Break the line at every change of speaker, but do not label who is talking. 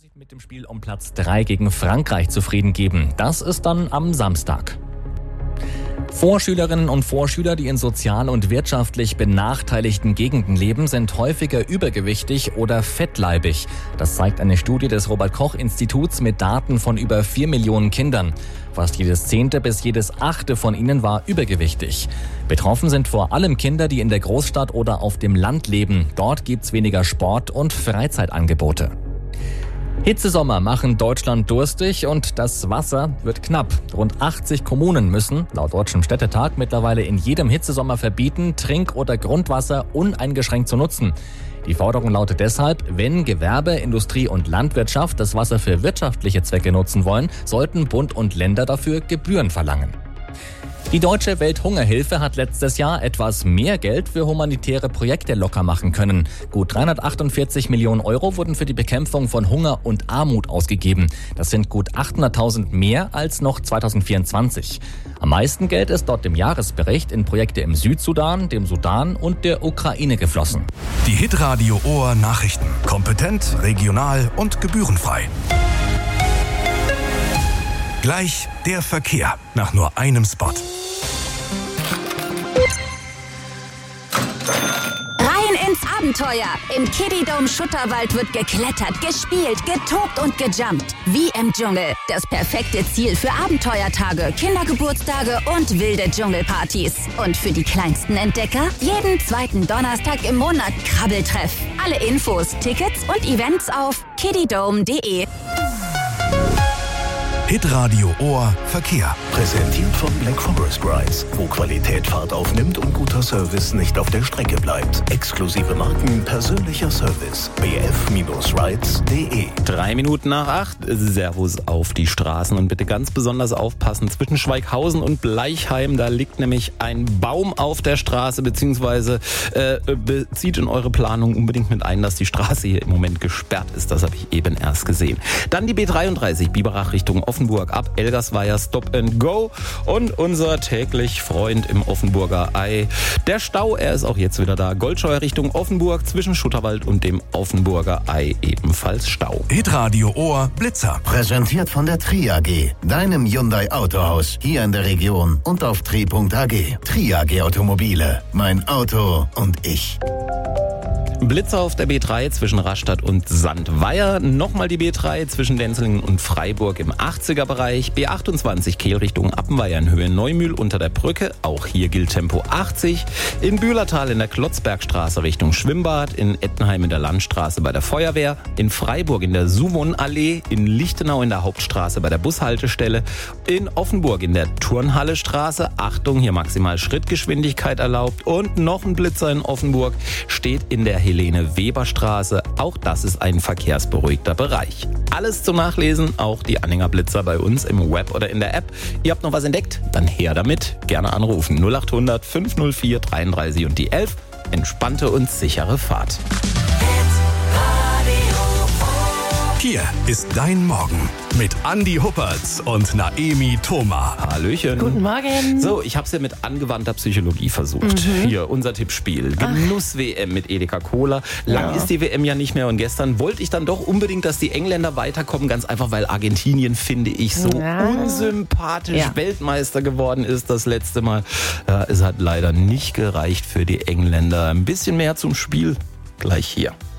sich mit dem Spiel um Platz 3 gegen Frankreich zufrieden geben. Das ist dann am Samstag. Vorschülerinnen und Vorschüler, die in sozial und wirtschaftlich benachteiligten Gegenden leben, sind häufiger übergewichtig oder fettleibig. Das zeigt eine Studie des Robert-Koch-Instituts mit Daten von über 4 Millionen Kindern. Fast jedes 10. bis jedes 8. von ihnen war übergewichtig. Betroffen sind vor allem Kinder, die in der Großstadt oder auf dem Land leben. Dort gibt's weniger Sport- und Freizeitangebote. Hitzesommer machen Deutschland durstig und das Wasser wird knapp. Rund 80 Kommunen müssen, laut Deutschem Städtetag, mittlerweile in jedem Hitzesommer verbieten, Trink- oder Grundwasser uneingeschränkt zu nutzen. Die Forderung lautet deshalb, wenn Gewerbe, Industrie und Landwirtschaft das Wasser für wirtschaftliche Zwecke nutzen wollen, sollten Bund und Länder dafür Gebühren verlangen. Die Deutsche Welthungerhilfe hat letztes Jahr etwas mehr Geld für humanitäre Projekte locker machen können. Gut 348 Millionen Euro wurden für die Bekämpfung von Hunger und Armut ausgegeben. Das sind gut 800.000 mehr als noch 2024. Am meisten Geld ist dort im Jahresbericht in Projekte im Südsudan, dem Sudan und der Ukraine geflossen.
Die Hitradio Ohr Nachrichten. Kompetent, regional und gebührenfrei. Gleich der Verkehr nach nur einem Spot.
Rein ins Abenteuer. Im Kiddie-Dome Schutterwald wird geklettert, gespielt, getobt und gejumpt. Wie im Dschungel. Das perfekte Ziel für Abenteuertage, Kindergeburtstage und wilde Dschungelpartys. Und für die kleinsten Entdecker jeden zweiten Donnerstag im Monat Krabbeltreff. Alle Infos, Tickets und Events auf kiddiedome.de.
Hitradio Ohr Verkehr.
Präsentiert von Black Forest Rides, wo Qualität Fahrt aufnimmt und guter Service nicht auf der Strecke bleibt. Exklusive Marken, persönlicher Service. bf-rides.de.
3 Minuten nach 8. Servus auf die Straßen und bitte ganz besonders aufpassen. Zwischen Schweighausen und Bleichheim, da liegt nämlich ein Baum auf der Straße, beziehungsweise bezieht in eure Planung unbedingt mit ein, dass die Straße hier im Moment gesperrt ist. Das habe ich eben erst gesehen. Dann die B33, Biberach Richtung Offenburg ab Elgersweier Stop and Go und unser täglich Freund im Offenburger Ei. Der Stau, er ist auch jetzt wieder da. Goldscheuer Richtung Offenburg zwischen Schutterwald und dem Offenburger Ei ebenfalls Stau.
Hitradio Ohr Blitzer.
Präsentiert von der Tri AG, deinem Hyundai Autohaus hier in der Region und auf tri.ag. Tri AG Automobile, mein Auto und ich.
Blitzer auf der B3 zwischen Rastatt und Sandweier. Nochmal die B3 zwischen Denzlingen und Freiburg im 80er-Bereich. B28 Kehl Richtung Appenweier in Höhe Neumühl unter der Brücke. Auch hier gilt Tempo 80. In Bühlertal in der Klotzbergstraße Richtung Schwimmbad. In Ettenheim in der Landstraße bei der Feuerwehr. In Freiburg in der Suwon-Allee. In Lichtenau in der Hauptstraße bei der Bushaltestelle. In Offenburg in der Turnhallestraße. Achtung, hier maximal Schrittgeschwindigkeit erlaubt. Und noch ein Blitzer in Offenburg steht in der Helene-Weber-Straße. Auch das ist ein verkehrsberuhigter Bereich. Alles zum Nachlesen, auch die Anhängerblitzer bei uns im Web oder in der App. Ihr habt noch was entdeckt? Dann her damit. Gerne anrufen. 0800 504 33 und die 11. Entspannte und sichere Fahrt.
Hier ist dein Morgen mit Andi Huppertz und Naemi Thoma.
Hallöchen.
Guten Morgen.
So, ich habe es ja mit angewandter Psychologie versucht. Hier, unser Tippspiel. Genuss-WM mit Edeka Cola. Lang ist die WM ja nicht mehr und gestern wollte ich dann doch unbedingt, dass die Engländer weiterkommen. Ganz einfach, weil Argentinien, finde ich, so unsympathisch Weltmeister geworden ist das letzte Mal. Ja, es hat leider nicht gereicht für die Engländer. Ein bisschen mehr zum Spiel gleich hier.